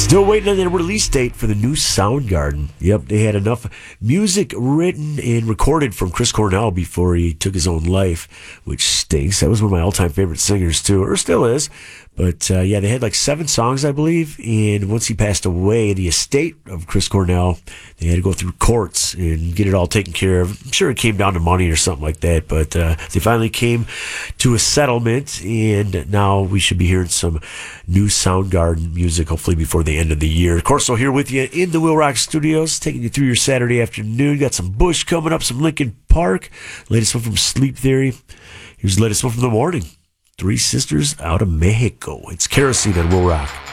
Still waiting on the release date for the new Soundgarden. Yep, they had enough music written and recorded from Chris Cornell before he took his own life, which stinks. That was one of my all-time favorite singers, too, or still is. But, yeah, they had like 7 songs, I believe, and once he passed away, the estate of Chris Cornell, they had to go through courts and get it all taken care of. I'm sure it came down to money or something like that, but they finally came to a settlement, and now we should be hearing some new Soundgarden music, hopefully before the end of the year. Of course, we're here with you in the Will Rock Studios, taking you through your Saturday afternoon. Got some Bush coming up, some Linkin Park, latest one from Sleep Theory. Here's the latest one from the morning. 3 sisters out of Mexico. It's Kerosene on Will Rock.